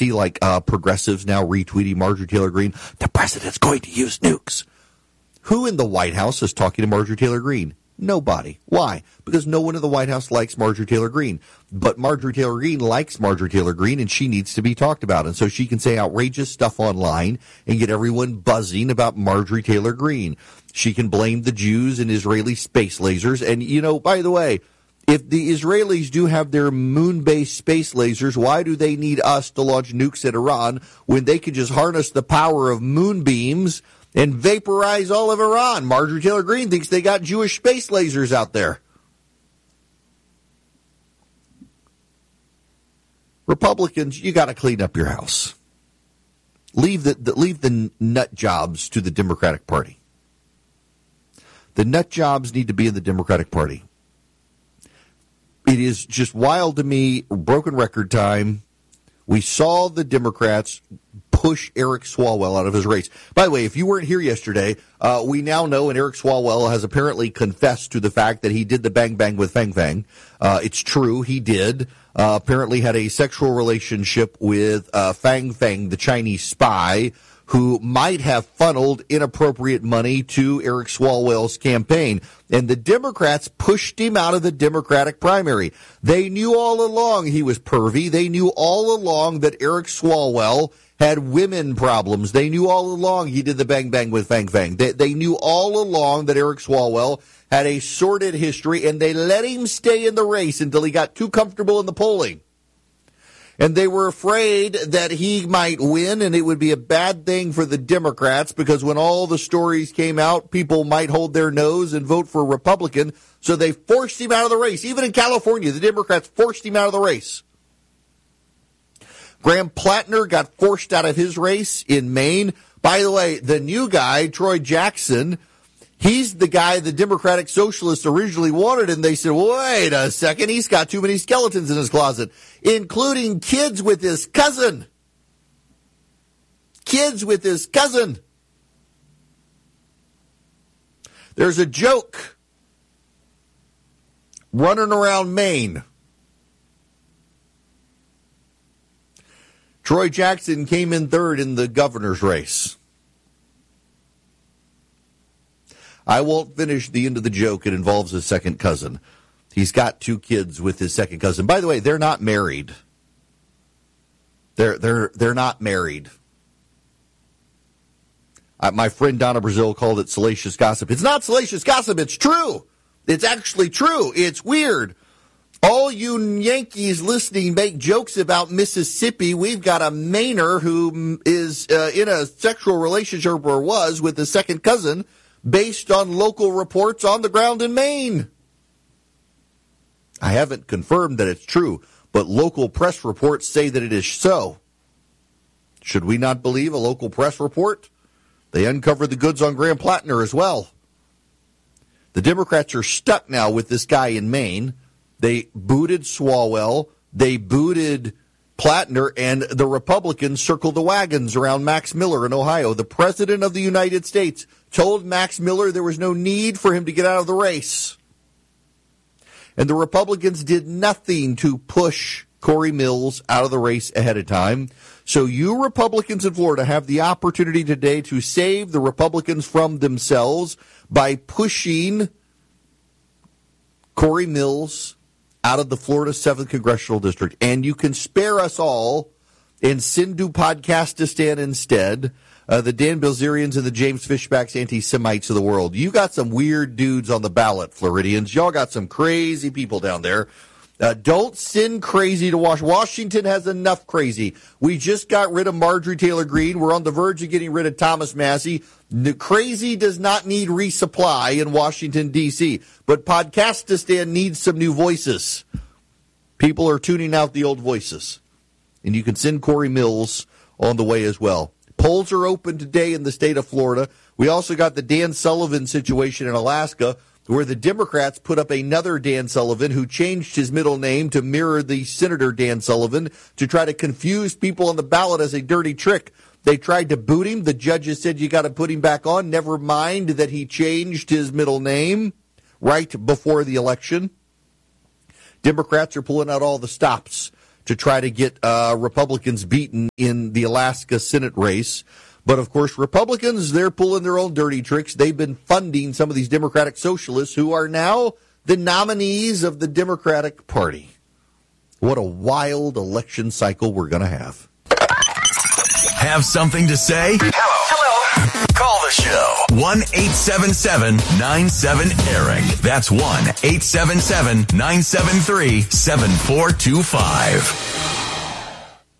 see like progressives now retweeting Marjorie Taylor Greene. The president's going to use nukes. Who in the White House is talking to Marjorie Taylor Greene? Nobody. Why? Because no one in the White House likes Marjorie Taylor Greene. But Marjorie Taylor Greene likes Marjorie Taylor Greene, and she needs to be talked about. And so she can say outrageous stuff online and get everyone buzzing about Marjorie Taylor Greene. She can blame the Jews and Israeli space lasers. And, you know, by the way, if the Israelis do have their moon-based space lasers, why do they need us to launch nukes at Iran when they can just harness the power of moonbeams and vaporize all of Iran? Marjorie Taylor Greene thinks they got Jewish space lasers out there. Republicans, you got to clean up your house. Leave the nut jobs to the Democratic Party. The nut jobs need to be in the Democratic Party. It is just wild to me, broken record time. We saw the Democrats push Eric Swalwell out of his race. By the way, if you weren't here yesterday, we now know, and Eric Swalwell has apparently confessed to the fact that he did the bang bang with Fang Fang. It's true, he did. Apparently had a sexual relationship with Fang Fang, the Chinese spy, who might have funneled inappropriate money to Eric Swalwell's campaign. And the Democrats pushed him out of the Democratic primary. They knew all along he was pervy. They knew all along that Eric Swalwell had women problems. They knew all along he did the bang bang with Fang Fang. They knew all along that Eric Swalwell had a sordid history, and they let him stay in the race until he got too comfortable in the polling. And they were afraid that he might win, and it would be a bad thing for the Democrats, because when all the stories came out, people might hold their nose and vote for a Republican. So they forced him out of the race. Even in California, the Democrats forced him out of the race. Graham Plattner got forced out of his race in Maine. By the way, the new guy, Troy Jackson, he's the guy the Democratic Socialists originally wanted, and they said, wait a second, he's got too many skeletons in his closet, including kids with his cousin. Kids with his cousin. There's a joke running around Maine. Troy Jackson came in third in the governor's race. I won't finish the end of the joke. It involves his second cousin. He's got two kids with his second cousin. By the way, they're not married. They're not married. My friend Donna Brazil called it salacious gossip. It's not salacious gossip. It's true. It's actually true. It's weird. All you Yankees listening make jokes about Mississippi. We've got a Mainer who is in a sexual relationship, or was, with his second cousin, based on local reports on the ground in Maine. I haven't confirmed that it's true, but local press reports say that it is so. Should we not believe a local press report? They uncovered the goods on Graham Plattner as well. The Democrats are stuck now with this guy in Maine. They booted Swalwell. They booted Plattner, and the Republicans circled the wagons around Max Miller in Ohio. The President of the United States told Max Miller there was no need for him to get out of the race. And the Republicans did nothing to push Corey Mills out of the race ahead of time. So you Republicans in Florida have the opportunity today to save the Republicans from themselves by pushing Corey Mills out of the Florida 7th Congressional District. And you can spare us all and send to Podcastistan instead, the Dan Bilzerians and the James Fishbacks anti-Semites of the world. You got some weird dudes on the ballot, Floridians. Y'all got some crazy people down there. Don't send crazy to Washington. Washington has enough crazy. We just got rid of Marjorie Taylor Greene. We're on the verge of getting rid of Thomas Massie. The crazy does not need resupply in Washington, D.C., but Podcastistan needs some new voices. People are tuning out the old voices. And you can send Corey Mills on the way as well. Polls are open today in the state of Florida. We also got the Dan Sullivan situation in Alaska, where the Democrats put up another Dan Sullivan who changed his middle name to mirror the Senator Dan Sullivan to try to confuse people on the ballot as a dirty trick. They tried to boot him. The judges said you got to put him back on. Never mind that he changed his middle name right before the election. Democrats are pulling out all the stops to try to get Republicans beaten in the Alaska Senate race. But, of course, Republicans, they're pulling their own dirty tricks. They've been funding some of these Democratic socialists who are now the nominees of the Democratic Party. What a wild election cycle we're going to have. Have something to say? Hello. Call the show. 1-877-97-ERIC. That's 1-877-973-7425.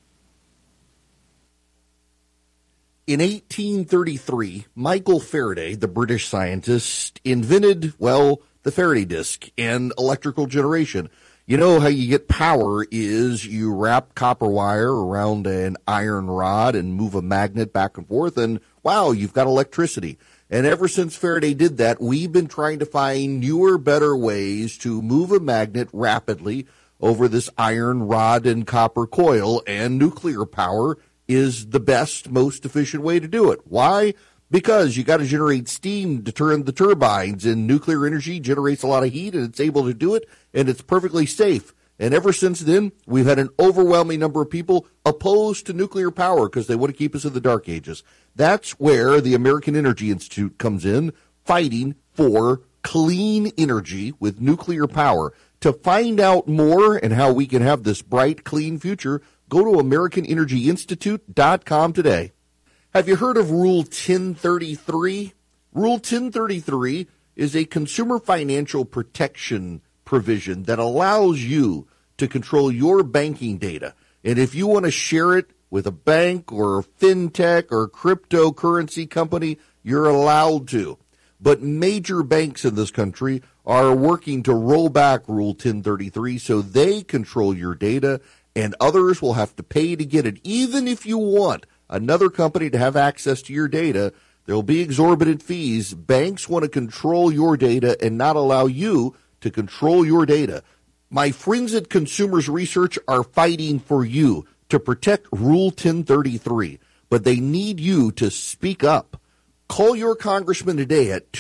In 1833, Michael Faraday, the British scientist, invented, well, the Faraday disk and electrical generation. You know how you get power is you wrap copper wire around an iron rod and move a magnet back and forth, and wow, you've got electricity. And ever since Faraday did that, we've been trying to find newer, better ways to move a magnet rapidly over this iron rod and copper coil, and nuclear power is the best, most efficient way to do it. Why? Because you got to generate steam to turn the turbines, and nuclear energy generates a lot of heat, and it's able to do it, and it's perfectly safe. And ever since then, we've had an overwhelming number of people opposed to nuclear power because they want to keep us in the dark ages. That's where the American Energy Institute comes in, fighting for clean energy with nuclear power. To find out more and how we can have this bright, clean future, go to AmericanEnergyInstitute.com today. Have you heard of Rule 1033? Rule 1033 is a consumer financial protection provision that allows you to control your banking data. And if you want to share it with a bank or a fintech or cryptocurrency company, you're allowed to. But major banks in this country are working to roll back Rule 1033 so they control your data, and others will have to pay to get it. Even if you want another company to have access to your data, there will be exorbitant fees. Banks want to control your data and not allow you to control your data. My friends at Consumers Research are fighting for you to protect Rule 1033, but they need you to speak up. Call your congressman today at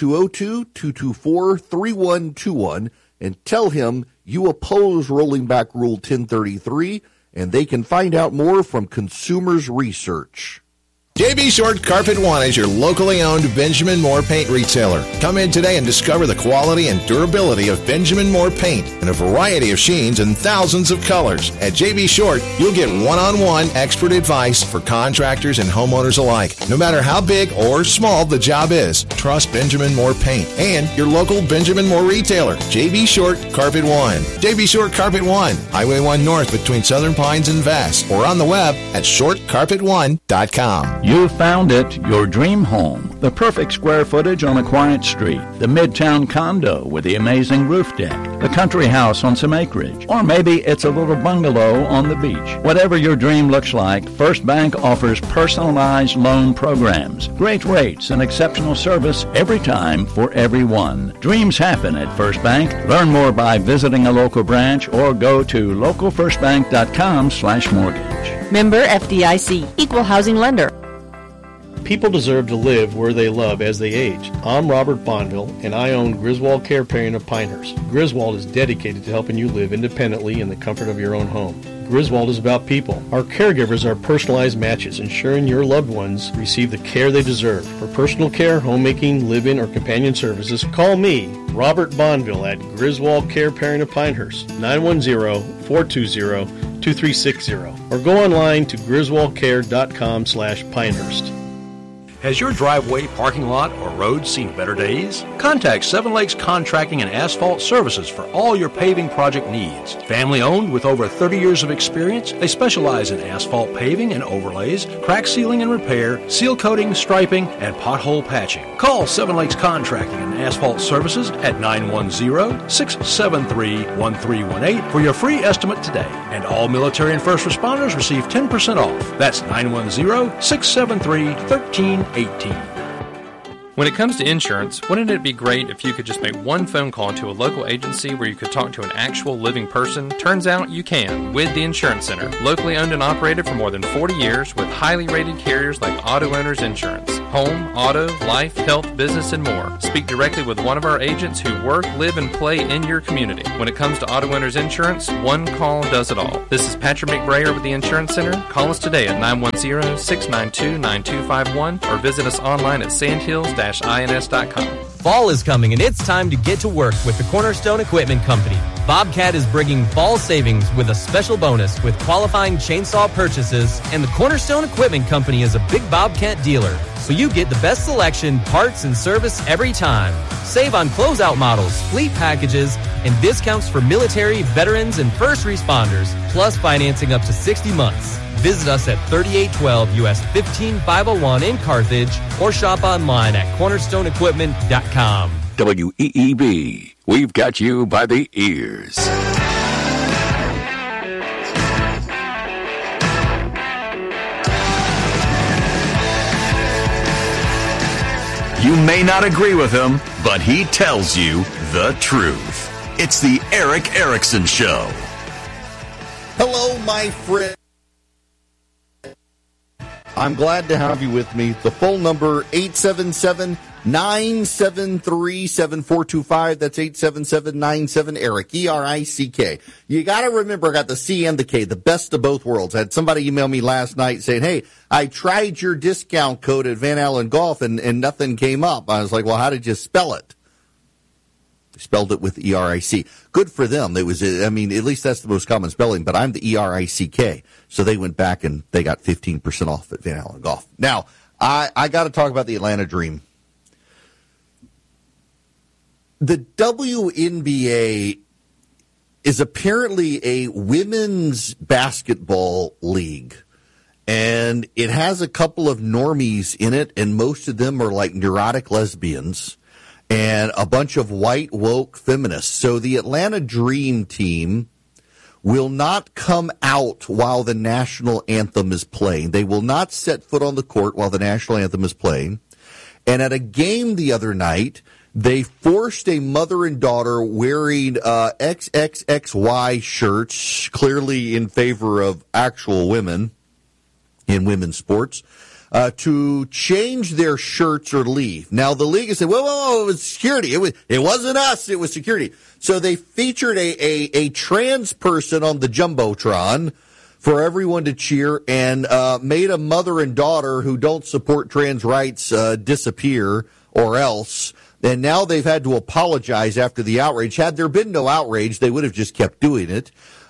202-224-3121 and tell him you oppose rolling back Rule 1033, and they can find out more from Consumers Research. J.B. Short Carpet One is your locally owned Benjamin Moore paint retailer. Come in today and discover the quality and durability of Benjamin Moore paint in a variety of sheens and thousands of colors. At J.B. Short, you'll get one-on-one expert advice for contractors and homeowners alike. No matter how big or small the job is, trust Benjamin Moore paint and your local Benjamin Moore retailer, J.B. Short Carpet One. J.B. Short Carpet One, Highway 1 North between Southern Pines and Vass, or on the web at shortcarpet1.com. You found it, your dream home. The perfect square footage on a quiet street. The midtown condo with the amazing roof deck. The country house on some acreage. Or maybe it's a little bungalow on the beach. Whatever your dream looks like, First Bank offers personalized loan programs. Great rates and exceptional service every time for everyone. Dreams happen at First Bank. Learn more by visiting a local branch or go to localfirstbank.com/mortgage. Member FDIC, Equal Housing Lender. People deserve to live where they love as they age. I'm Robert Bonneville, and I own Griswold Care Paring of Pinehurst. Griswold is dedicated to helping you live independently in the comfort of your own home. Griswold is about people. Our caregivers are personalized matches, ensuring your loved ones receive the care they deserve. For personal care, homemaking, live-in, or companion services, call me, Robert Bonneville, at Griswold Care Paring of Pinehurst, 910-420-2360, or go online to griswoldcare.com/Pinehurst. Has your driveway, parking lot, or road seen better days? Contact Seven Lakes Contracting and Asphalt Services for all your paving project needs. Family owned with over 30 years of experience, they specialize in asphalt paving and overlays, crack sealing and repair, seal coating, striping, and pothole patching. Call Seven Lakes Contracting and Asphalt Services at 910-673-1318 for your free estimate today. And all military and first responders receive 10% off. That's 910-673-1318. When it comes to insurance, wouldn't it be great if you could just make one phone call to a local agency where you could talk to an actual living person? Turns out you can with the Insurance Center, locally owned and operated for more than 40 years with highly rated carriers like Auto Owners Insurance. Home, auto, life, health, business, and more. Speak directly with one of our agents who work, live, and play in your community. When it comes to Auto Owners Insurance, one call does it all. This is Patrick McBrayer with the Insurance Center. Call us today at 910-692-9251 or visit us online at sandhills-ins.com. Fall is coming and it's time to get to work with the Cornerstone Equipment Company. Bobcat is bringing fall savings with a special bonus with qualifying chainsaw purchases, and the Cornerstone Equipment Company is a big Bobcat dealer, so you get the best selection, parts, and service every time. Save on closeout models, fleet packages, and discounts for military, veterans, and first responders, plus financing up to 60 months. Visit us at 3812 US 15501 in Carthage or shop online at cornerstoneequipment.com. WEEB, we've got you by the ears. You may not agree with him, but he tells you the truth. It's the Eric Erickson Show. Hello, my friend. I'm glad to have you with me. The phone number, 877-973-7425. That's 877-97-ERIC, E-R-I-C-K. You got to remember, I got the C and the K, the best of both worlds. I had somebody email me last night saying, hey, I tried your discount code at Van Allen Golf and nothing came up. I was like, well, how did you spell it? Spelled it with E-R-I-C. Good for them. It was, I mean, at least that's the most common spelling, but I'm the E-R-I-C-K. So they went back and they got 15% off at Van Allen Golf. Now, I got to talk about the Atlanta Dream. The WNBA is apparently a women's basketball league. And it has a couple of normies in it, and most of them are like neurotic lesbians and a bunch of white woke feminists. So the Atlanta Dream team will not come out while the national anthem is playing. They will not set foot on the court while the national anthem is playing. And at a game the other night, they forced a mother and daughter wearing XXXY shirts, clearly in favor of actual women in women's sports, to change their shirts or leave. Now, the league has said, whoa, it was security. It wasn't us. It was security. So they featured a trans person on the Jumbotron for everyone to cheer and made a mother and daughter who don't support trans rights disappear or else. And now they've had to apologize after the outrage. Had there been no outrage, they would have just kept doing it.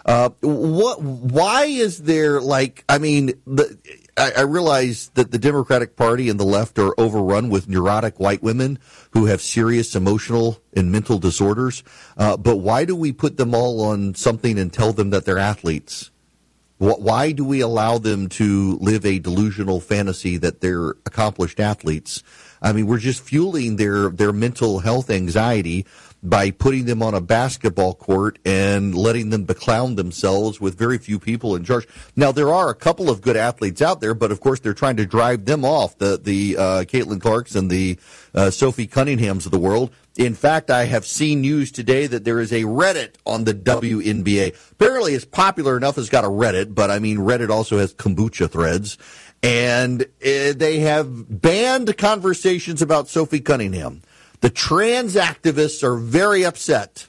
Why is there, like, I mean, I realize that the Democratic Party and the left are overrun with neurotic white women who have serious emotional and mental disorders. But why do we put them all on something and tell them that they're athletes? Why do we allow them to live a delusional fantasy that they're accomplished athletes? I mean, we're just fueling their mental health anxiety by putting them on a basketball court and letting them beclown themselves with very few people in charge. Now, there are a couple of good athletes out there, but of course they're trying to drive them off, the Caitlin Clarks and the Sophie Cunninghams of the world. In fact, I have seen news today that there is a Reddit on the WNBA. Apparently it's popular enough it's got a Reddit, but I mean, Reddit also has kombucha threads. And they have banned conversations about Sophie Cunningham. The trans activists are very upset.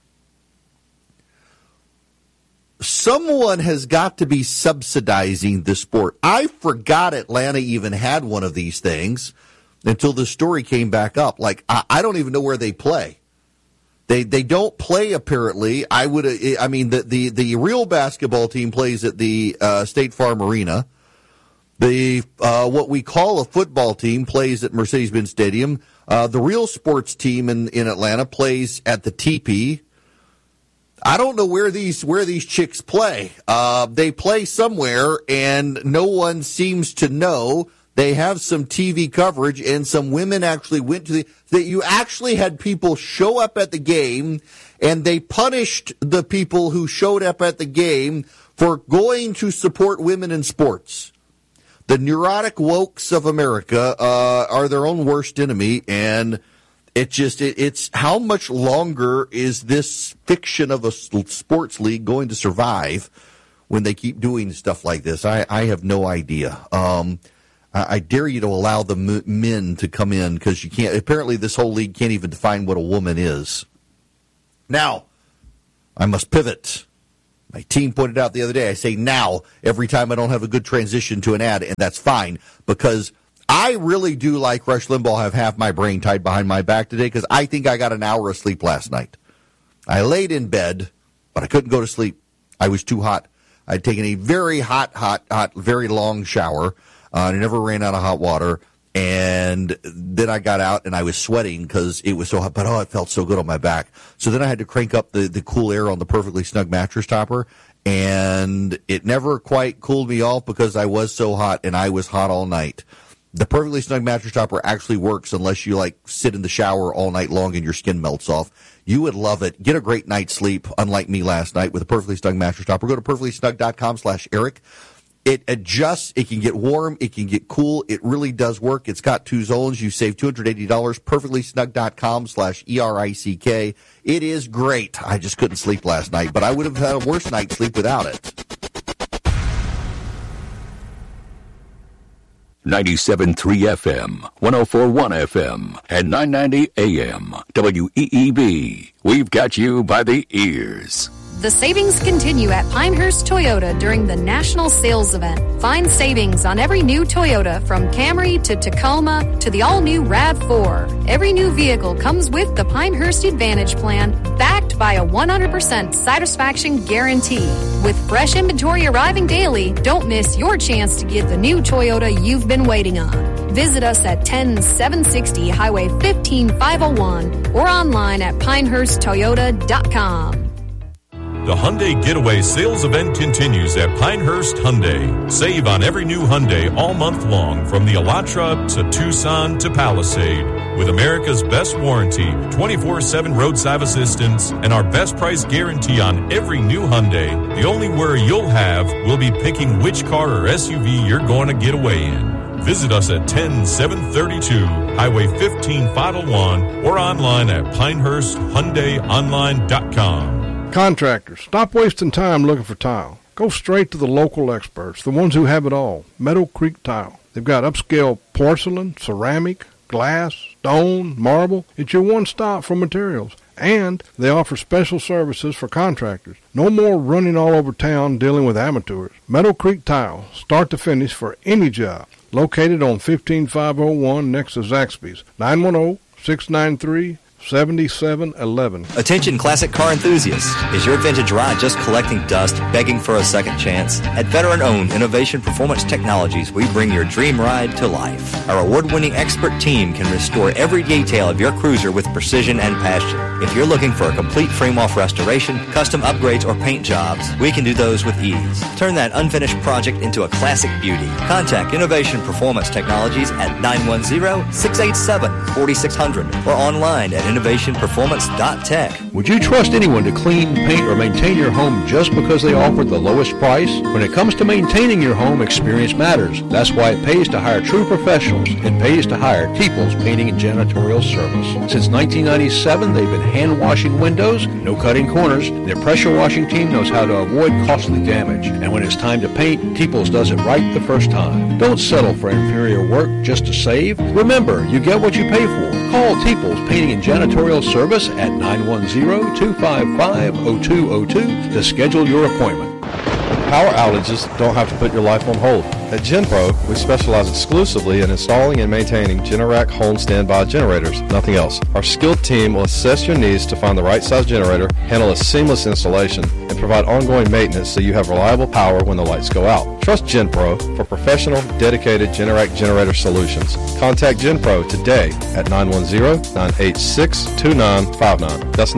Someone has got to be subsidizing this sport. I forgot Atlanta even had one of these things until the story came back up. Like, I don't even know where they play. They don't play, apparently. The real basketball team plays at the State Farm Arena. The what we call a football team plays at Mercedes-Benz Stadium. The real sports team in Atlanta plays at the TP. I don't know where these chicks play. They play somewhere, and no one seems to know. They have some TV coverage, and some women actually went to that you actually had people show up at the game, and they punished the people who showed up at the game for going to support women in sports. The neurotic wokes of America are their own worst enemy, and it's how much longer is this fiction of a sports league going to survive when they keep doing stuff like this? I have no idea. I dare you to allow the men to come in, because you can't. Apparently, this whole league can't even define what a woman is. Now, I must pivot. My team pointed out the other day, I say now every time I don't have a good transition to an ad, and that's fine, because I really do like Rush Limbaugh have half my brain tied behind my back today, because I think I got an hour of sleep last night. I laid in bed, but I couldn't go to sleep. I was too hot. I'd taken a very hot, very long shower. I never ran out of hot water. And then I got out and I was sweating because it was so hot, but it felt so good on my back. So then I had to crank up the cool air on the Perfectly Snug mattress topper, and it never quite cooled me off because I was so hot, and I was hot all night. The Perfectly Snug mattress topper actually works unless you sit in the shower all night long and your skin melts off. You would love it. Get a great night's sleep, unlike me last night, with a Perfectly Snug mattress topper. Go to perfectlysnug.com/Eric. It adjusts. It can get warm. It can get cool. It really does work. It's got 2 zones. You save $280. Perfectlysnug.com/ERICK. It is great. I just couldn't sleep last night, but I would have had a worse night's sleep without it. 97.3 FM, 104.1 FM, and 990 AM. WEEB. We've got you by the ears. The savings continue at Pinehurst Toyota during the National Sales Event. Find savings on every new Toyota, from Camry to Tacoma to the all-new RAV4. Every new vehicle comes with the Pinehurst Advantage Plan, backed by a 100% satisfaction guarantee. With fresh inventory arriving daily, don't miss your chance to get the new Toyota you've been waiting on. Visit us at 10760 Highway 15501 or online at pinehursttoyota.com. The Hyundai Getaway sales event continues at Pinehurst Hyundai. Save on every new Hyundai all month long, from the Elantra to Tucson to Palisade. With America's best warranty, 24/7 roadside assistance, and our best price guarantee on every new Hyundai, the only worry you'll have will be picking which car or SUV you're going to get away in. Visit us at 10732 Highway 15501 or online at PinehurstHyundaiOnline.com. Contractors, stop wasting time looking for tile. Go straight to the local experts, the ones who have it all. Meadow Creek Tile. They've got upscale porcelain, ceramic, glass, stone, marble. It's your one-stop for materials. And they offer special services for contractors. No more running all over town dealing with amateurs. Meadow Creek Tile, start to finish for any job. Located on 15501 next to Zaxby's. 910-693-7711. Attention classic car enthusiasts. Is your vintage ride just collecting dust, begging for a second chance? At veteran-owned Innovation Performance Technologies, we bring your dream ride to life. Our award-winning expert team can restore every detail of your cruiser with precision and passion. If you're looking for a complete frame-off restoration, custom upgrades, or paint jobs, we can do those with ease. Turn that unfinished project into a classic beauty. Contact Innovation Performance Technologies at 910-687-4600 or online at innovationperformance.tech. Would you trust anyone to clean, paint, or maintain your home just because they offered the lowest price? When it comes to maintaining your home, experience matters. That's why it pays to hire true professionals. It pays to hire Peoples Painting and Janitorial Service. Since 1997, they've been hand-washing windows, no cutting corners. Their pressure washing team knows how to avoid costly damage. And when it's time to paint, Peoples does it right the first time. Don't settle for inferior work just to save. Remember, you get what you pay for. Call Peoples Painting and Janitorial Service at 910-255-0202 to schedule your appointment. Power outages don't have to put your life on hold. At GenPro, we specialize exclusively in installing and maintaining Generac home standby generators, nothing else. Our skilled team will assess your needs to find the right size generator, handle a seamless installation, and provide ongoing maintenance so you have reliable power when the lights go out. Trust GenPro for professional, dedicated Generac generator solutions. Contact GenPro today at 910-986-2959. That's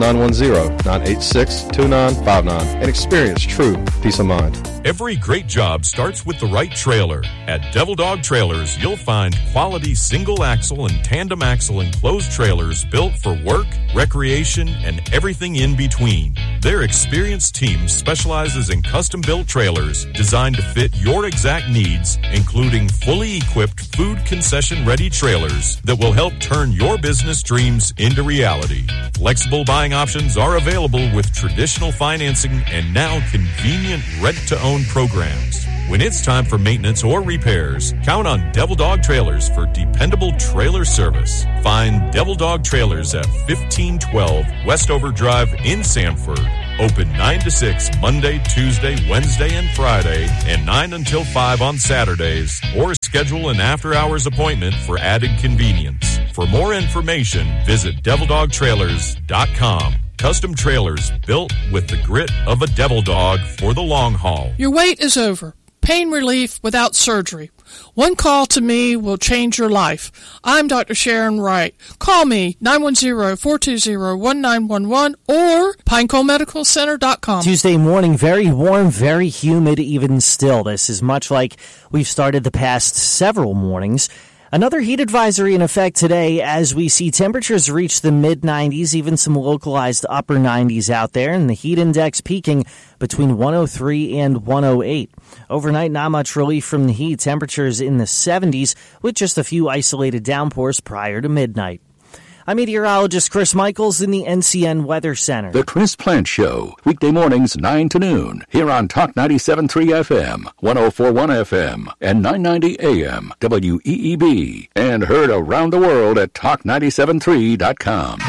910-986-2959 and experience true peace of mind. Every great job starts with the right trailer Trailer. At Devil Dog Trailers, you'll find quality single axle and tandem axle enclosed trailers built for work, recreation, and everything in between. Their experienced team specializes in custom-built trailers designed to fit your exact needs, including fully equipped food concession-ready trailers that will help turn your business dreams into reality. Flexible buying options are available with traditional financing and now convenient rent-to-own programs. When it's time for maintenance or repairs, count on Devil Dog Trailers for dependable trailer service. Find Devil Dog Trailers at 1512 Westover Drive in Sanford. Open 9 to 6 Monday, Tuesday, Wednesday, and Friday, and 9 until 5 on Saturdays, or schedule an after-hours appointment for added convenience. For more information, visit DevilDogTrailers.com. Custom trailers built with the grit of a devil dog for the long haul. Your wait is over. Pain relief without surgery. One call to me will change your life. I'm Dr. Sharon Wright. Call me 910-420-1911 or PineColeMedicalCenter.com. Tuesday morning, very warm, very humid, even still. This is much like we've started the past several mornings. Another heat advisory in effect today as we see temperatures reach the mid-90s, even some localized upper 90s out there, and the heat index peaking between 103 and 108. Overnight, not much relief from the heat. Temperatures in the 70s with just a few isolated downpours prior to midnight. I'm meteorologist Chris Michaels in the NCN Weather Center. The Chris Plant Show, weekday mornings 9 to noon, here on Talk 97.3 FM, 104.1 FM, and 990 AM, WEEB, and heard around the world at Talk973.com.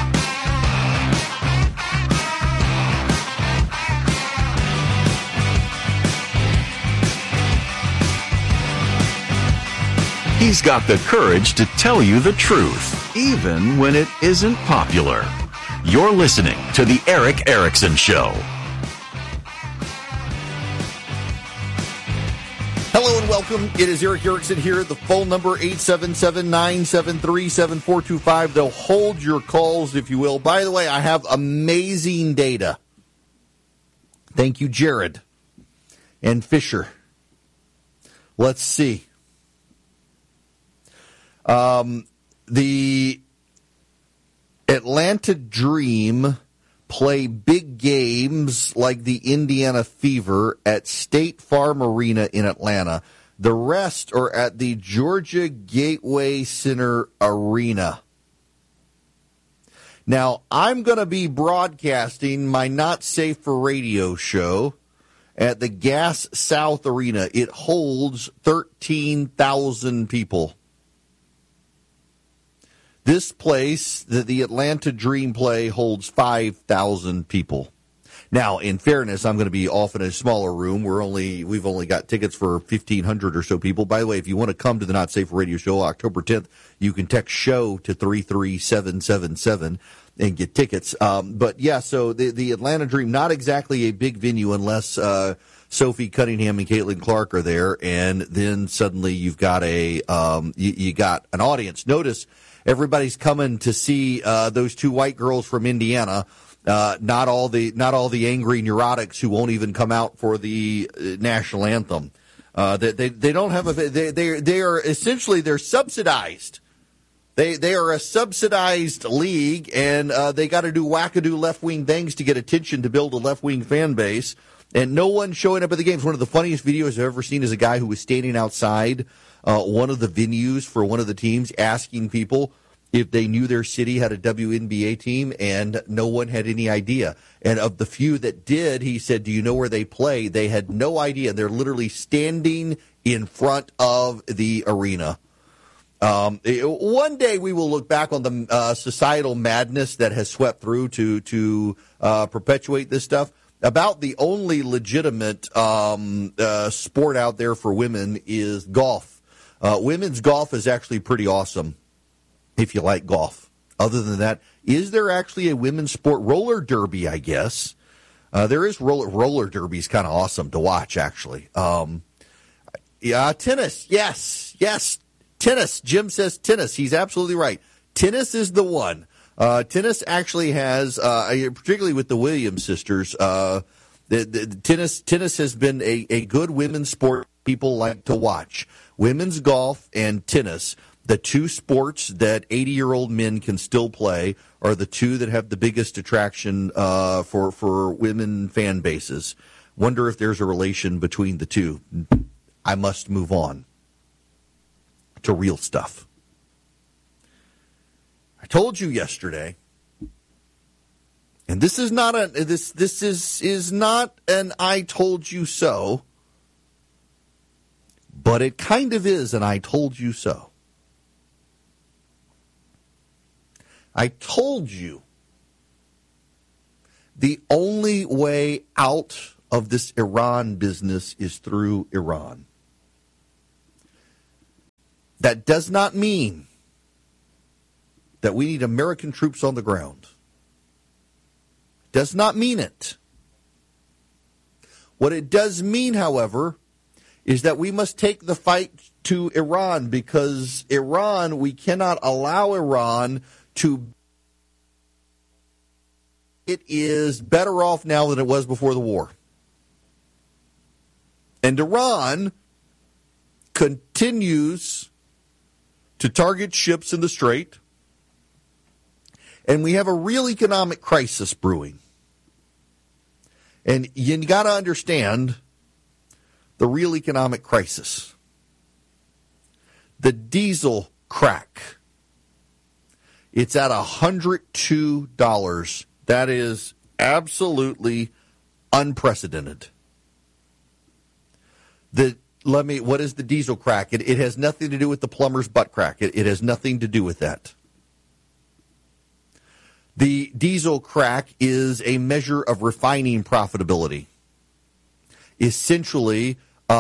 He's got the courage to tell you the truth, even when it isn't popular. You're listening to The Eric Erickson Show. Hello and welcome. It is Eric Erickson here. The phone number 877-973-7425. They'll hold your calls, if you will. By the way, I have amazing data. Thank you, Jared and Fisher. Let's see. The Atlanta Dream play big games like the Indiana Fever at State Farm Arena in Atlanta. The rest are at the Georgia Gateway Center Arena. Now, I'm going to be broadcasting my Not Safe for Radio show at the Gas South Arena. It holds 13,000 people. This place, the Atlanta Dream play, holds 5,000 people. Now, in fairness, I'm going to be off in a smaller room. We've only got tickets for 1,500 or so people. By the way, if you want to come to the Not Safe Radio show October 10th, you can text SHOW to 33777 and get tickets. But yeah, so the Atlanta Dream, not exactly a big venue unless Sophie Cunningham and Caitlin Clark are there, and then suddenly you've got you got an audience. Notice everybody's coming to see those two white girls from Indiana. Not all the angry neurotics who won't even come out for the national anthem. They don't have they are essentially they're subsidized. They are a subsidized league, and they got to do wackadoo left wing things to get attention to build a left wing fan base. And no one showing up at the games. One of the funniest videos I've ever seen is a guy who was standing outside one of the venues for one of the teams, asking people if they knew their city had a WNBA team, and no one had any idea. And of the few that did, he said, "Do you know where they play?" They had no idea. They're literally standing in front of the arena. One day we will look back on the societal madness that has swept through to perpetuate this stuff. About the only legitimate sport out there for women is golf. Women's golf is actually pretty awesome if you like golf. Other than that, is there actually a women's sport? Roller derby, I guess. There is roller derby is kind of awesome to watch, actually. Tennis, yes, tennis. Jim says tennis. He's absolutely right. Tennis is the one. Tennis actually has, particularly with the Williams sisters, the tennis has been a good women's sport people like to watch. Women's golf and tennis, the two sports that 80-year-old men can still play, are the two that have the biggest attraction for women fan bases. Wonder if there's a relation between the two. I must move on to real stuff. I told you yesterday, and this is not this is not an I told you so, but it kind of is an I told you so. I told you the only way out of this Iran business is through Iran. That does not mean that we need American troops on the ground. Does not mean it. What it does mean, however, is that we must take the fight to Iran, because Iran, we cannot allow Iran to... It is better off now than it was before the war. And Iran continues to target ships in the Strait. And we have a real economic crisis brewing. And you got to understand the real economic crisis. The diesel crack. It's at $102. That is absolutely unprecedented. What is the diesel crack? It has nothing to do with the plumber's butt crack. It has nothing to do with that. The diesel crack is a measure of refining profitability. Essentially,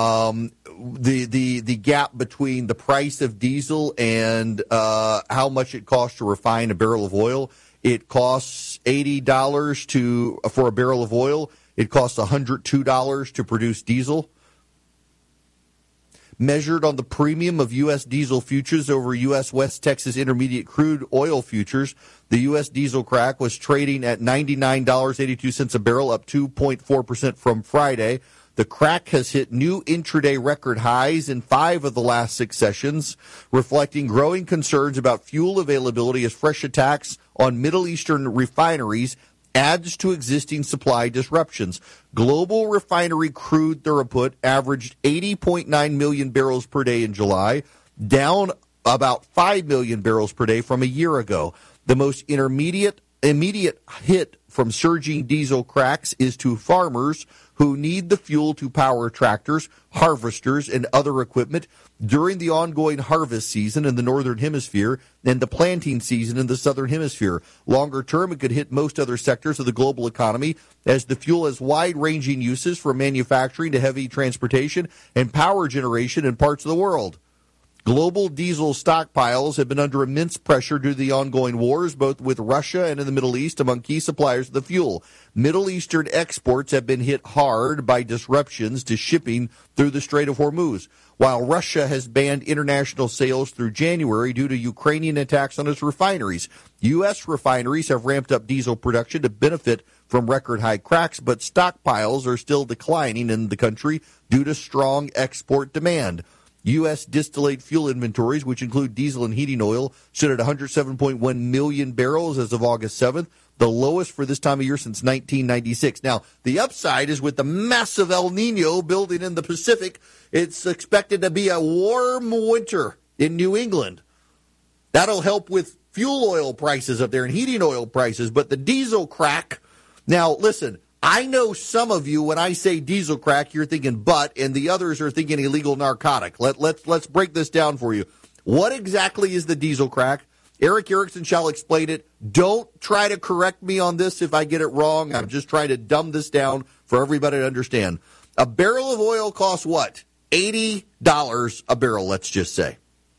the gap between the price of diesel and how much it costs to refine a barrel of oil. It costs $80 for a barrel of oil. It costs $102 to produce diesel. Measured on the premium of U.S. diesel futures over U.S. West Texas Intermediate crude oil futures, the U.S. diesel crack was trading at $99.82 a barrel, up 2.4% from Friday. The crack has hit new intraday record highs in 5 of the last 6 sessions, reflecting growing concerns about fuel availability as fresh attacks on Middle Eastern refineries adds to existing supply disruptions. Global refinery crude throughput averaged 80.9 million barrels per day in July, down about 5 million barrels per day from a year ago. The most immediate hit from surging diesel cracks is to farmers who need the fuel to power tractors, harvesters, and other equipment during the ongoing harvest season in the Northern Hemisphere and the planting season in the Southern Hemisphere. Longer term, it could hit most other sectors of the global economy, as the fuel has wide-ranging uses from manufacturing to heavy transportation and power generation in parts of the world. Global diesel stockpiles have been under immense pressure due to the ongoing wars, both with Russia and in the Middle East, among key suppliers of the fuel. Middle Eastern exports have been hit hard by disruptions to shipping through the Strait of Hormuz, while Russia has banned international sales through January due to Ukrainian attacks on its refineries. U.S. refineries have ramped up diesel production to benefit from record-high cracks, but stockpiles are still declining in the country due to strong export demand. U.S. distillate fuel inventories, which include diesel and heating oil, stood at 107.1 million barrels as of August 7th, the lowest for this time of year since 1996. Now, the upside is with the massive El Nino building in the Pacific, it's expected to be a warm winter in New England. That'll help with fuel oil prices up there and heating oil prices, but the diesel crack, now listen, I know some of you, when I say diesel crack, you're thinking butt, and the others are thinking illegal narcotic. Let's break this down for you. What exactly is the diesel crack? Eric Erickson shall explain it. Don't try to correct me on this if I get it wrong. I'm just trying to dumb this down for everybody to understand. A barrel of oil costs what? $80 a barrel, let's just say.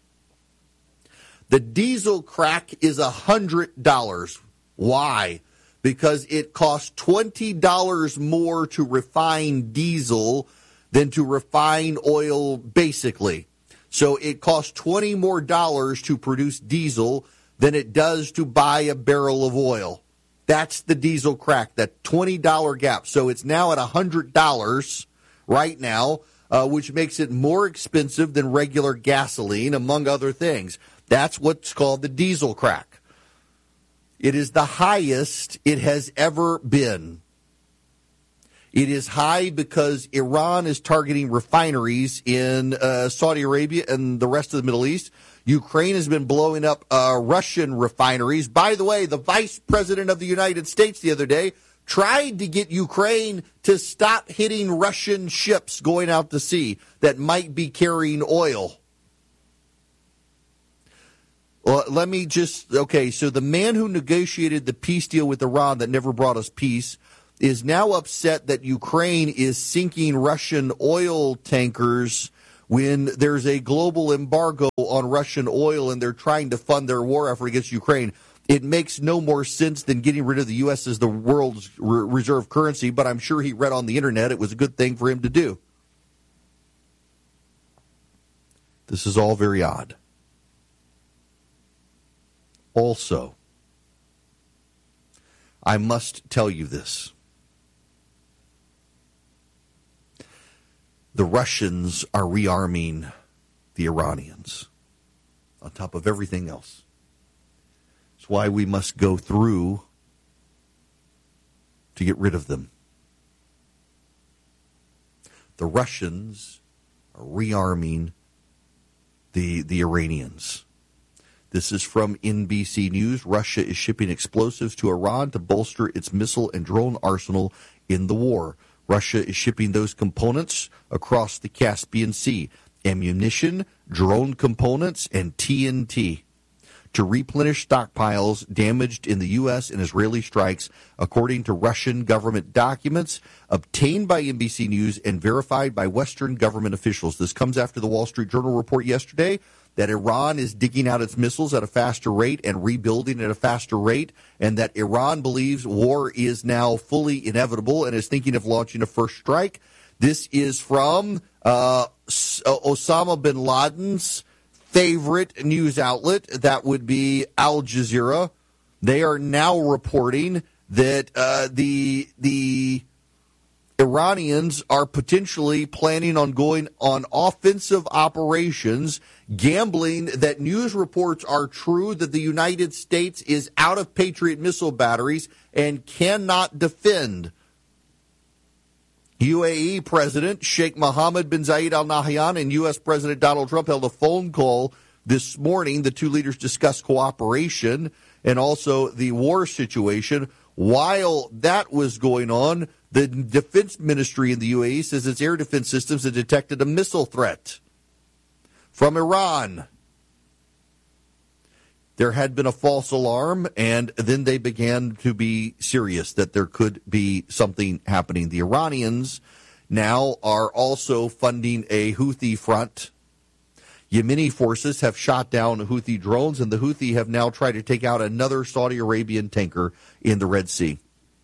The diesel crack is $100. Why? Because it costs $20 more to refine diesel than to refine oil, basically. So it costs $20 more to produce diesel than it does to buy a barrel of oil. That's the diesel crack, that $20 gap. So it's now at $100 right now. which makes it more expensive than regular gasoline, among other things. That's what's called the diesel crack. It is the highest it has ever been. It is high because Iran is targeting refineries in Saudi Arabia and the rest of the Middle East. Ukraine has been blowing up Russian refineries. By the way, the vice president of the United States the other day tried to get Ukraine to stop hitting Russian ships going out to sea that might be carrying oil. Well, so the man who negotiated the peace deal with Iran that never brought us peace is now upset that Ukraine is sinking Russian oil tankers when there's a global embargo on Russian oil and they're trying to fund their war effort against Ukraine. It makes no more sense than getting rid of the U.S. as the world's reserve currency, but I'm sure he read on the internet it was a good thing for him to do. This is all very odd. Also, I must tell you this. The Russians are rearming the Iranians on top of everything else. That's why we must go through to get rid of them. The Russians are rearming the Iranians. This is from NBC News. Russia is shipping explosives to Iran to bolster its missile and drone arsenal in the war. Russia is shipping those components across the Caspian Sea, ammunition, drone components, and TNT, to replenish stockpiles damaged in the U.S. and Israeli strikes, according to Russian government documents obtained by NBC News and verified by Western government officials. This comes after the Wall Street Journal report yesterday that Iran is digging out its missiles at a faster rate and rebuilding at a faster rate, and that Iran believes war is now fully inevitable and is thinking of launching a first strike. This is from Osama bin Laden's favorite news outlet. That would be Al Jazeera. They are now reporting that the Iranians are potentially planning on going on offensive operations, gambling that news reports are true that the United States is out of Patriot missile batteries and cannot defend. UAE President Sheikh Mohammed bin Zayed Al Nahyan and U.S. President Donald Trump held a phone call this morning. The two leaders discussed cooperation and also the war situation. While that was going on, the defense ministry in the UAE says its air defense systems had detected a missile threat from Iran. There had been a false alarm, and then they began to be serious that there could be something happening. The Iranians now are also funding a Houthi front. Yemeni forces have shot down Houthi drones, and the Houthi have now tried to take out another Saudi Arabian tanker in the Red Sea.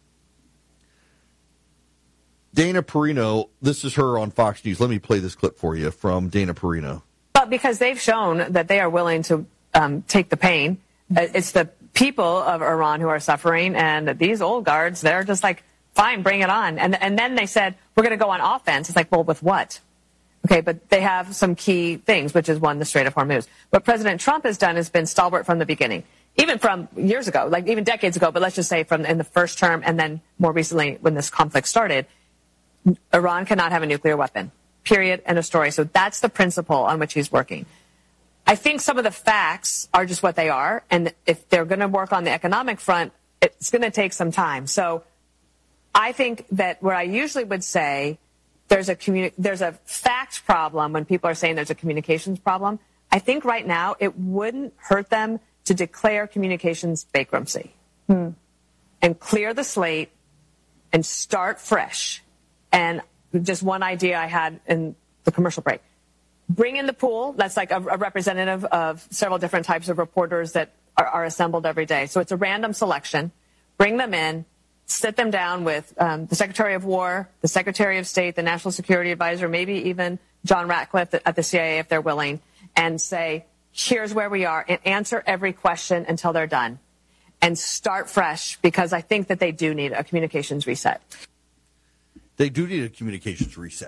Dana Perino, this is her on Fox News. Let me play this clip for you from Dana Perino. But because they've shown that they are willing to take the pain. It's the people of Iran who are suffering, and these old guards, they're just like, fine, bring it on. And then they said, we're going to go on offense. It's like, well, with what? Okay, but they have some key things, which is one, the Strait of Hormuz. What President Trump has done has been stalwart from the beginning, even from years ago, like even decades ago, but let's just say from in the first term and then more recently when this conflict started. Iran cannot have a nuclear weapon, period, end of story. So that's the principle on which he's working. I think some of the facts are just what they are, and if they're going to work on the economic front, it's going to take some time. So I think that where I usually would say there's a fact problem when people are saying there's a communications problem, I think right now it wouldn't hurt them to declare communications bankruptcy and clear the slate and start fresh. And just one idea I had in the commercial break. Bring in the pool. That's like a representative of several different types of reporters that are assembled every day. So it's a random selection. Bring them in, sit them down with the Secretary of War, the Secretary of State, the National Security Advisor, maybe even John Ratcliffe at the CIA if they're willing, and say, here's where we are, and answer every question until they're done. And start fresh, because I think that they do need a communications reset. They do need a communications reset.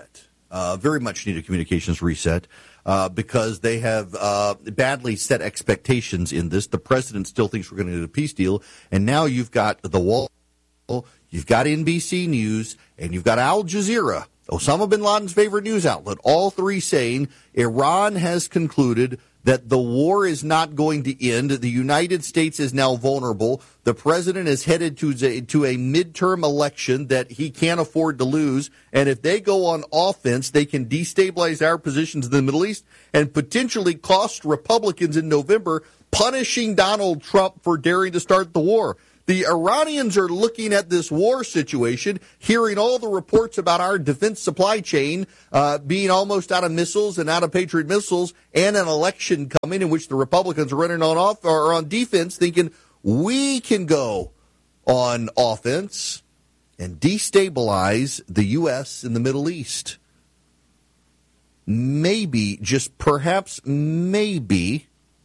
very much need a communications reset because they have badly set expectations in this. The president still thinks we're going to get a peace deal, and now you've got the Wall, you've got NBC News, and you've got Al Jazeera, Osama bin Laden's favorite news outlet, all three saying Iran has concluded that the war is not going to end. The United States is now vulnerable. The president is headed to a midterm election that he can't afford to lose. And if they go on offense, they can destabilize our positions in the Middle East and potentially cost Republicans in November, punishing Donald Trump for daring to start the war. The Iranians are looking at this war situation, hearing all the reports about our defense supply chain being almost out of missiles and out of Patriot missiles, and an election coming in which the Republicans are running on defense, thinking we can go on offense and destabilize the U.S. in the Middle East. Maybe, just perhaps maybe,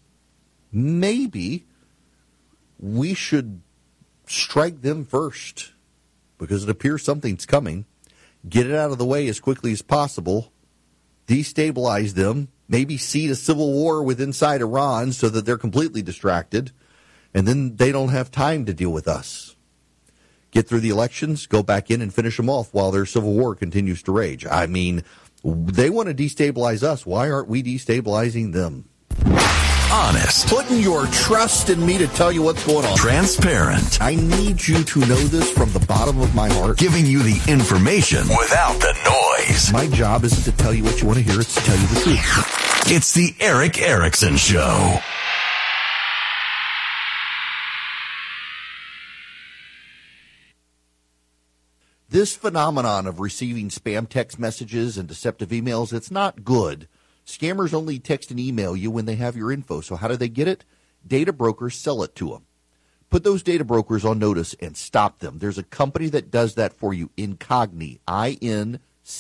we should strike them first, because it appears something's coming. Get it out of the way as quickly as possible. Destabilize them. Maybe seed a civil war inside Iran so that they're completely distracted. And then they don't have time to deal with us. Get through the elections, go back in and finish them off while their civil war continues to rage. I mean, they want to destabilize us. Why aren't we destabilizing them? Honest. Putting your trust in me to tell you what's going on. Transparent. I need you to know this from the bottom of my heart. Giving you the information without the noise. My job isn't to tell you what you want to hear, it's to tell you the truth. It's the Eric Erickson Show. This phenomenon of receiving spam text messages and deceptive emails, it's not good. Scammers only text and email you when they have your info. So how do they get it? Data brokers sell it to them. Put those data brokers on notice and stop them. There's a company that does that for you, Incogni, Incogni,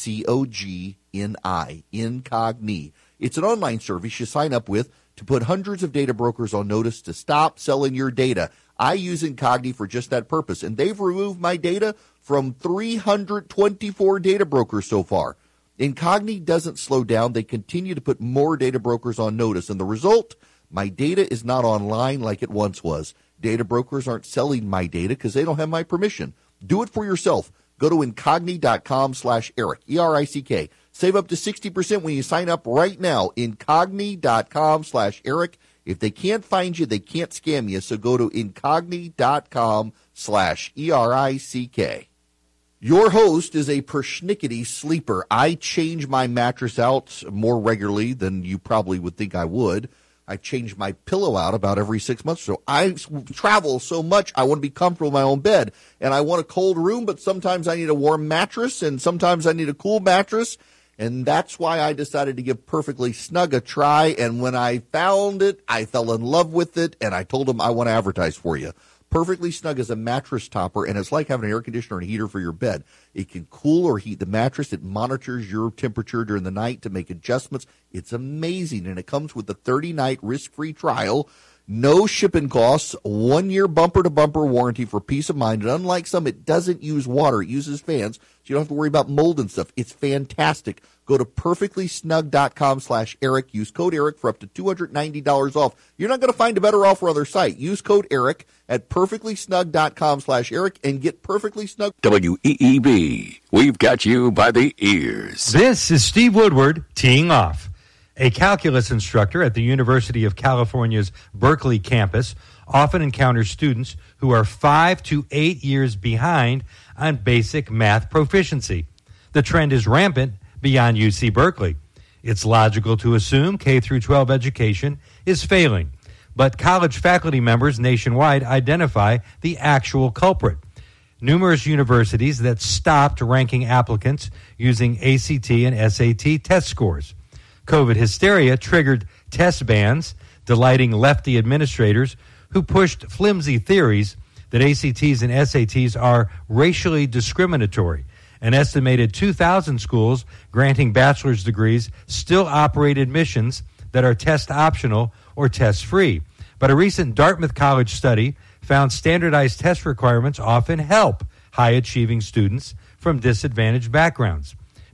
Incogni. It's an online service you sign up with to put hundreds of data brokers on notice to stop selling your data. I use Incogni for just that purpose, and they've removed my data from 324 data brokers so far. Incogni doesn't slow down. They continue to put more data brokers on notice. And the result, my data is not online like it once was. Data brokers aren't selling my data because they don't have my permission. Do it for yourself. Go to Incogni.com/Eric, E-R-I-C-K. Save up to 60% when you sign up right now. Incogni.com/Eric. If they can't find you, they can't scam you. So go to Incogni.com/ERICK. Your host is a persnickety sleeper. I change my mattress out more regularly than you probably would think I would. I change my pillow out about every 6 months or so. I travel so much, I want to be comfortable in my own bed. And I want a cold room, but sometimes I need a warm mattress, and sometimes I need a cool mattress. And that's why I decided to give Perfectly Snug a try. And when I found it, I fell in love with it, and I told them I want to advertise for you. Perfectly Snug is a mattress topper, and it's like having an air conditioner and heater for your bed. It can cool or heat the mattress. It monitors your temperature during the night to make adjustments. It's amazing, and it comes with a 30-night risk-free trial, no shipping costs, 1-year bumper-to-bumper warranty for peace of mind. And unlike some, it doesn't use water. It uses fans, so you don't have to worry about mold and stuff. It's fantastic. Go to perfectlysnug.com/Eric. Use code Eric for up to $290 off. You're not going to find a better offer on their site. Use code Eric at perfectlysnug.com/Eric and get Perfectly Snug. WEEB. We've got you by the ears. This is Steve Woodward teeing off. A calculus instructor at the University of California's Berkeley campus often encounters students who are 5 to 8 years behind on basic math proficiency. The trend is rampant beyond UC Berkeley. It's logical to assume K through 12 education is failing, but college faculty members nationwide identify the actual culprit. Numerous universities that stopped ranking applicants using ACT and SAT test scores. COVID hysteria triggered test bans, delighting lefty administrators who pushed flimsy theories that ACTs and SATs are racially discriminatory. An estimated 2,000 schools granting bachelor's degrees still operate admissions that are test optional or test free. But a recent Dartmouth College study found standardized test requirements often help high achieving students from disadvantaged backgrounds.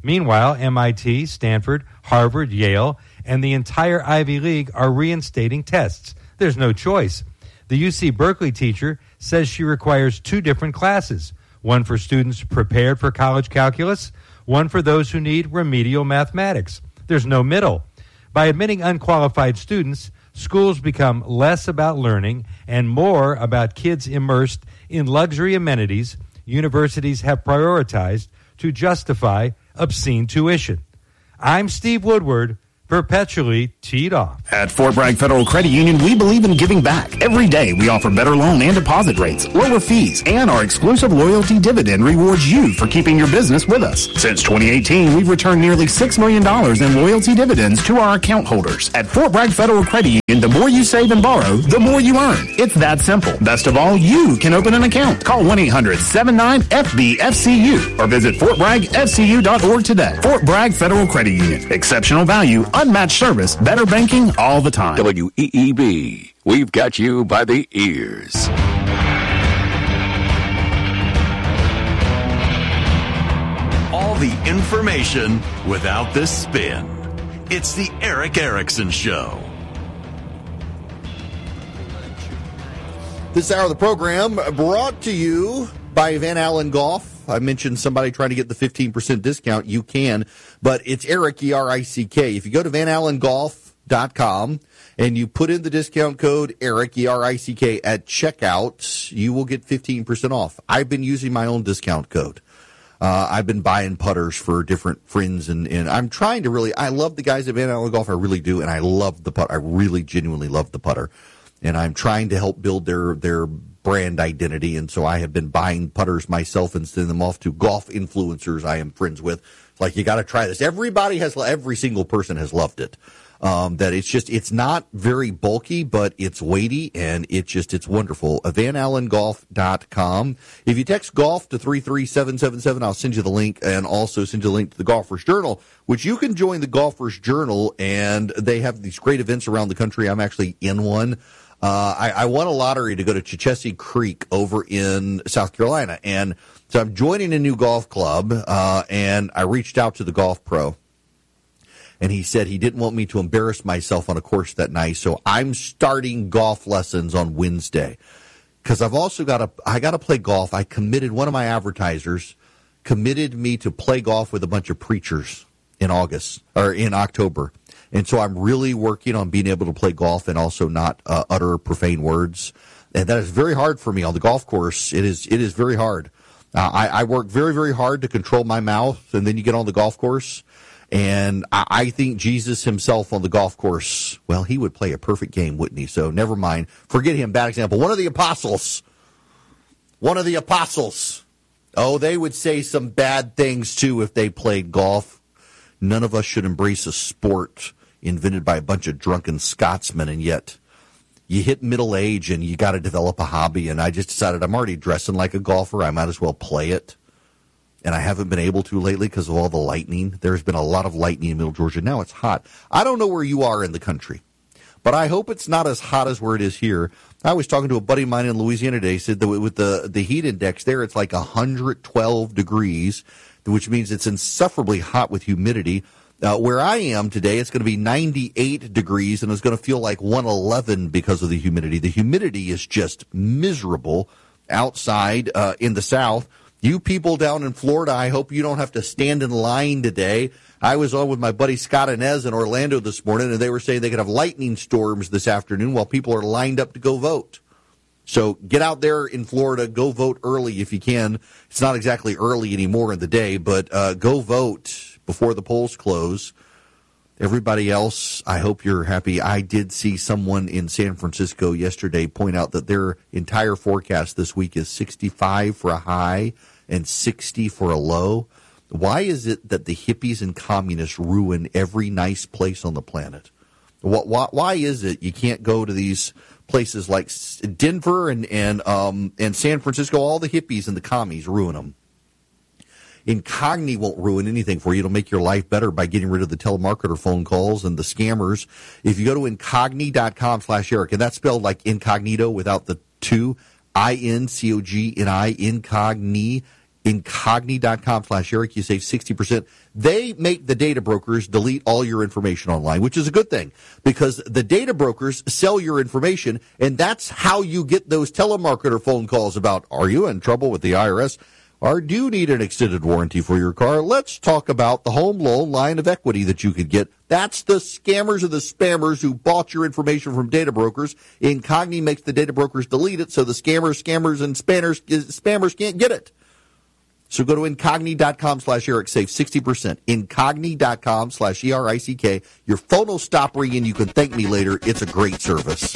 Meanwhile, MIT, Stanford, Harvard, Yale, and the entire Ivy League are reinstating tests. There's no choice. The UC Berkeley teacher says she requires 2 different classes, one for students prepared for college calculus, one for those who need remedial mathematics. There's no middle. By admitting unqualified students, schools become less about learning and more about kids immersed in luxury amenities universities have prioritized to justify obscene tuition. I'm Steve Woodward, perpetually teed off. At Fort Bragg Federal Credit Union, we believe in giving back. Every day, we offer better loan and deposit rates, lower fees, and our exclusive loyalty dividend rewards you for keeping your business with us. Since 2018, we've returned nearly $6 million in loyalty dividends to our account holders. At Fort Bragg Federal Credit Union, the more you save and borrow, the more you earn. It's that simple. Best of all, you can open an account. Call 1-800-79-FB-FCU or visit FortBraggFCU.org today. Fort Bragg Federal Credit Union. Exceptional value, unmatched service, better banking all the time. WEEB. We've got you by the ears. All the information without the spin. It's the Eric Erickson Show. This hour of the program brought to you by Van Allen Golf. I mentioned somebody trying to get the 15% discount. You can, but it's Eric, E-R-I-C-K. If you go to vanallengolf.com and you put in the discount code Eric, E-R-I-C-K, at checkout, you will get 15% off. I've been using my own discount code. I've been buying putters for different friends, and I'm trying to really, I love the guys at Van Allen Golf, I really do, and I love the putter. I really genuinely love the putter. And I'm trying to help build their brand identity, and so I have been buying putters myself and sending them off to golf influencers I am friends with. It's like, you got to try this. Every single person has loved it. That it's not very bulky, but it's weighty, and it's wonderful. VanAllenGolf.com. If you text golf to 33777, I'll send you the link, and also send you the link to the Golfer's Journal, which you can join the Golfer's Journal, and they have these great events around the country. I'm actually in one. I won a lottery to go to Chichessie Creek over in South Carolina. And so I'm joining a new golf club, and I reached out to the golf pro. And he said he didn't want me to embarrass myself on a course that night. So I'm starting golf lessons on Wednesday. Because I've also got to play golf. One of my advertisers committed me to play golf with a bunch of preachers in October. And so I'm really working on being able to play golf and also not utter profane words. And that is very hard for me on the golf course. It is very hard. I work very, very hard to control my mouth, and then you get on the golf course. And I think Jesus himself on the golf course, well, he would play a perfect game, wouldn't he? So never mind. Forget him. Bad example. One of the apostles. Oh, they would say some bad things, too, if they played golf. None of us should embrace a sport invented by a bunch of drunken Scotsmen, and yet you hit middle age and you got to develop a hobby, and I just decided I'm already dressing like a golfer. I might as well play it, and I haven't been able to lately because of all the lightning. There's been a lot of lightning in Middle Georgia. Now it's hot. I don't know where you are in the country, but I hope it's not as hot as where it is here. I was talking to a buddy of mine in Louisiana today. He said that with the heat index there, it's like 112 degrees, which means it's insufferably hot with humidity. Where I am today, it's going to be 98 degrees, and it's going to feel like 111 because of the humidity. The humidity is just miserable outside in the south. You people down in Florida, I hope you don't have to stand in line today. I was on with my buddy Scott Inez in Orlando this morning, and they were saying they could have lightning storms this afternoon while people are lined up to go vote. So get out there in Florida, go vote early if you can. It's not exactly early anymore in the day, but go vote before the polls close. Everybody else, I hope you're happy. I did see someone in San Francisco yesterday point out that their entire forecast this week is 65 for a high and 60 for a low. Why is it that the hippies and communists ruin every nice place on the planet? Why is it you can't go to these places like Denver and San Francisco? All the hippies and the commies ruin them. Incogni won't ruin anything for you. It'll make your life better by getting rid of the telemarketer phone calls and the scammers. If you go to incogni.com/Eric, and that's spelled like incognito without the two, INCOGNI, incogni, Incogni.com/Eric. You save 60%. They make the data brokers delete all your information online, which is a good thing because the data brokers sell your information, and that's how you get those telemarketer phone calls about, are you in trouble with the IRS? Or do you need an extended warranty for your car? Let's talk about the home loan line of equity that you could get. That's the scammers and the spammers who bought your information from data brokers. Incogni makes the data brokers delete it so the scammers, and spammers can't get it. So go to incogni.com/Eric. Save 60%. Incogni.com/ERICK. Your phone will stop ringing. You can thank me later. It's a great service.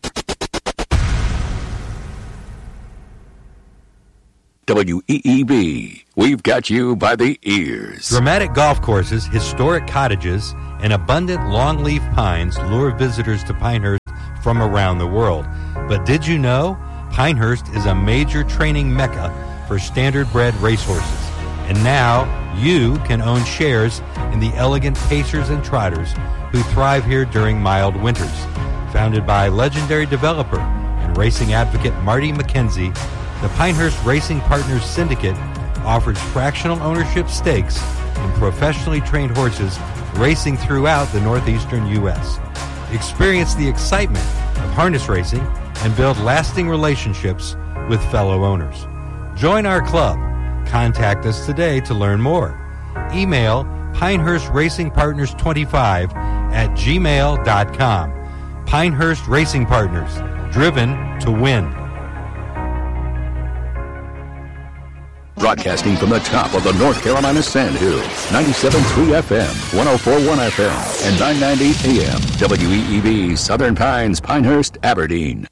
WEEB, we've got you by the ears. Dramatic golf courses, historic cottages, and abundant longleaf pines lure visitors to Pinehurst from around the world. But did you know Pinehurst is a major training mecca for standardbred racehorses? And now you can own shares in the elegant pacers and trotters who thrive here during mild winters. Founded by legendary developer and racing advocate Marty McKenzie, the Pinehurst Racing Partners Syndicate offers fractional ownership stakes in professionally trained horses racing throughout the northeastern U.S. Experience the excitement of harness racing and build lasting relationships with fellow owners. Join our club. Contact us today to learn more. Email PinehurstRacingPartners25@gmail.com. Pinehurst Racing Partners, driven to win. Broadcasting from the top of the North Carolina Sandhills, 97.3 FM, 104.1 FM, and 990 AM, WEEB, Southern Pines, Pinehurst, Aberdeen.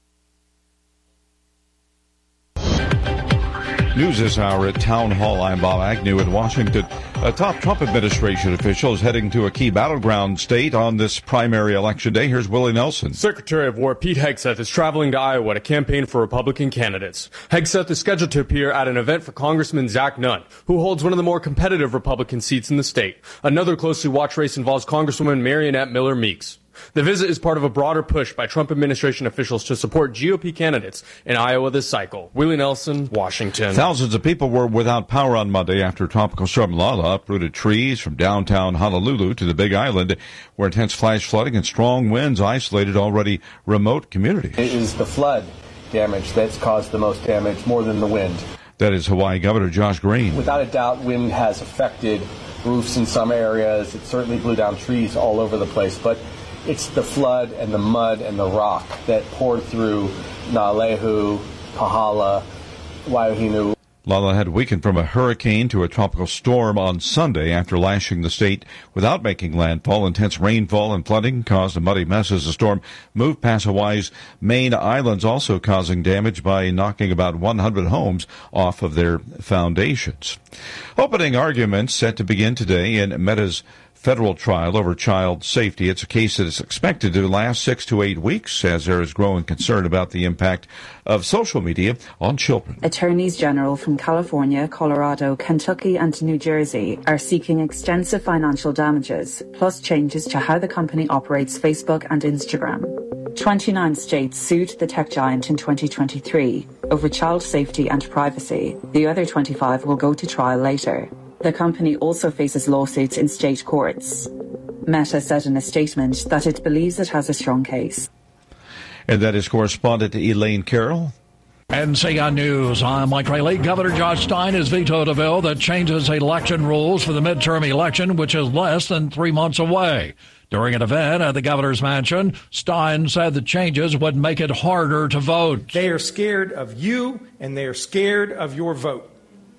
News this hour at Town Hall. I'm Bob Agnew in Washington. A top Trump administration official is heading to a key battleground state on this primary election day. Here's Willie Nelson. Secretary of War Pete Hegseth is traveling to Iowa to campaign for Republican candidates. Hegseth is scheduled to appear at an event for Congressman Zach Nunn, who holds one of the more competitive Republican seats in the state. Another closely watched race involves Congresswoman Marionette Miller Meeks. The visit is part of a broader push by Trump administration officials to support GOP candidates in Iowa this cycle. Willie Nelson, Washington. Thousands of people were without power on Monday after Tropical Storm Lala uprooted trees from downtown Honolulu to the Big Island, where intense flash flooding and strong winds isolated already remote communities. It is the flood damage that's caused the most damage, more than the wind. That is Hawaii Governor Josh Green. Without a doubt, wind has affected roofs in some areas. It certainly blew down trees all over the place, but it's the flood and the mud and the rock that poured through Na'alehu, Pahala, Waiohinu. Lala had weakened from a hurricane to a tropical storm on Sunday after lashing the state without making landfall. Intense rainfall and flooding caused a muddy mess as the storm moved past Hawaii's main islands, also causing damage by knocking about 100 homes off of their foundations. Opening arguments set to begin today in Meta's federal trial over child safety. It's a case that is expected to last 6 to 8 weeks as there is growing concern about the impact of social media on children. Attorneys General from California, Colorado, Kentucky, and New Jersey are seeking extensive financial damages, plus changes to how the company operates Facebook and Instagram. 29 states sued the tech giant in 2023 over child safety and privacy. The other 25 will go to trial later. The company also faces lawsuits in state courts. Meta said in a statement that it believes it has a strong case. And that is correspondent Elaine Carroll. NCN News, I'm Mike Rayleigh. Governor Josh Stein has vetoed a bill that changes election rules for the midterm election, which is less than 3 months away. During an event at the governor's mansion, Stein said the changes would make it harder to vote. They are scared of you, and they are scared of your vote.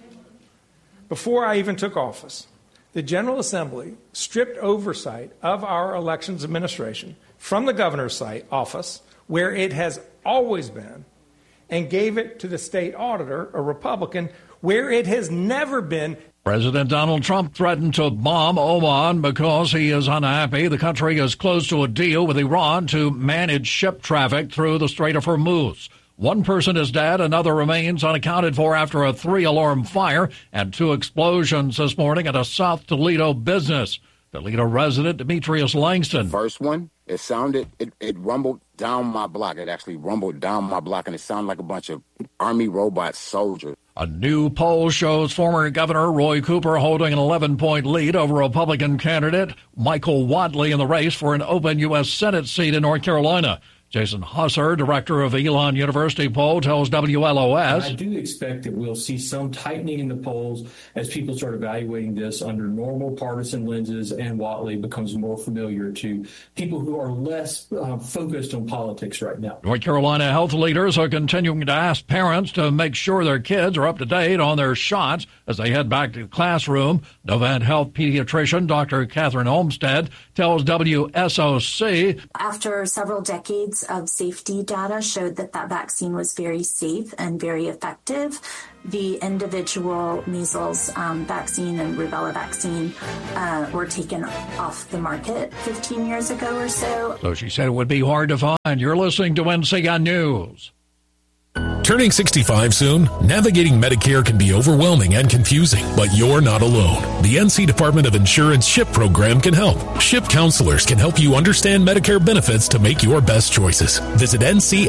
Before I even took office, the General Assembly stripped oversight of our elections administration from the governor's office, where it has always been, and gave it to the state auditor, a Republican, where it has never been. President Donald Trump threatened to bomb Oman because he is unhappy the country is close to a deal with Iran to manage ship traffic through the Strait of Hormuz. One person is dead, another remains unaccounted for after a 3-alarm fire and 2 explosions this morning at a South Toledo business. Toledo resident Demetrius Langston. First one, it sounded, it rumbled down my block. It actually rumbled down my block, and it sounded like a bunch of Army robot soldiers. A new poll shows former Governor Roy Cooper holding an 11-point lead over Republican candidate Michael Whatley in the race for an open U.S. Senate seat in North Carolina. Jason Husser, director of Elon University poll, tells WLOS. I do expect that we'll see some tightening in the polls as people start evaluating this under normal partisan lenses and Whatley becomes more familiar to people who are less focused on politics right now. North Carolina health leaders are continuing to ask parents to make sure their kids are up to date on their shots as they head back to the classroom. Novant Health pediatrician Dr. Catherine Olmstead tells WSOC. After several decades of safety data showed that vaccine was very safe and very effective, the individual measles vaccine and rubella vaccine were taken off the market 15 years ago or so. So she said it would be hard to find. You're listening to NCN News. Turning 65 soon, navigating Medicare can be overwhelming and confusing, but you're not alone. The NC Department of Insurance SHIP program can help. SHIP counselors can help you understand Medicare benefits to make your best choices. Visit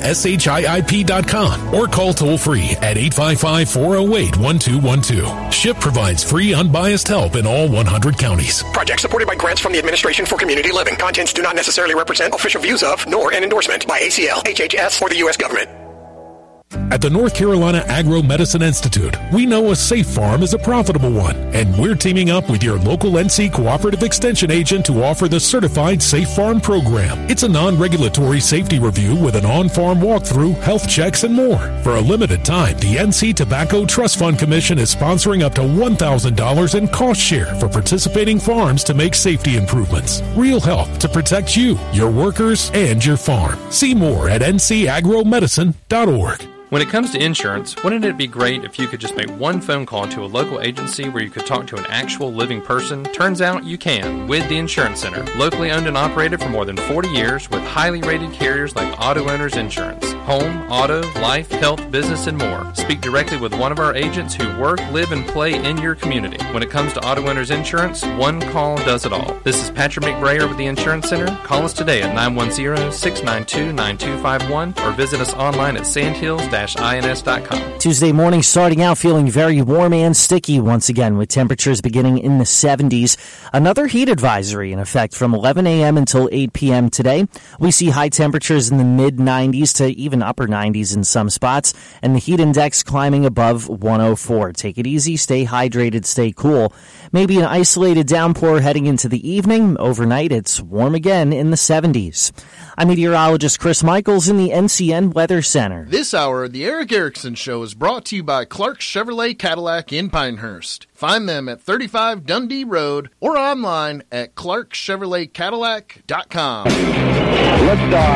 ncship.com or call toll-free at 855-408-1212. SHIP provides free, unbiased help in all 100 counties. Project supported by grants from the Administration for Community Living. Contents do not necessarily represent official views of, nor an endorsement by ACL, HHS, or the U.S. government. At the North Carolina Agro-Medicine Institute, we know a safe farm is a profitable one, and we're teaming up with your local NC Cooperative Extension agent to offer the Certified Safe Farm program. It's a non-regulatory safety review with an on-farm walkthrough, health checks, and more. For a limited time, the NC Tobacco Trust Fund Commission is sponsoring up to $1,000 in cost share for participating farms to make safety improvements. Real help to protect you, your workers, and your farm. See more at ncagromedicine.org. When it comes to insurance, wouldn't it be great if you could just make one phone call to a local agency where you could talk to an actual living person? Turns out you can with the Insurance Center. Locally owned and operated for more than 40 years with highly rated carriers like Auto Owners Insurance. Home, auto, life, health, business, and more. Speak directly with one of our agents who work, live, and play in your community. When it comes to Auto Owners Insurance, one call does it all. This is Patrick McBrayer with the Insurance Center. Call us today at 910-692-9251 or visit us online at sandhills-ins.com. Tuesday morning starting out feeling very warm and sticky once again with temperatures beginning in the 70s. Another heat advisory in effect from 11 a.m. until 8 p.m. today. We see high temperatures in the mid-90s to even upper 90s in some spots, and the heat index climbing above 104. Take it easy, stay hydrated, stay cool. Maybe an isolated downpour heading into the evening. Overnight, it's warm again in the 70s. I'm meteorologist Chris Michaels in the NCN Weather Center. This hour, the Eric Erickson Show is brought to you by Clark Chevrolet Cadillac in Pinehurst. Find them at 35 Dundee Road or online at clarkchevroletcadillac.com. Liftoff